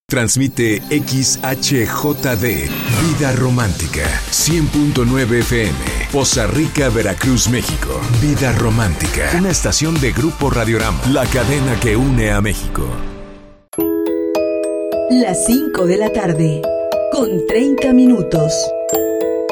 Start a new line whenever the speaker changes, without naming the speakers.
Transmite XHJD, Vida Romántica, 100.9 FM, Poza Rica, Veracruz, México. Vida Romántica, una estación de Grupo Radiorama, la cadena que une a México.
Las 5 de la tarde, con 30 minutos.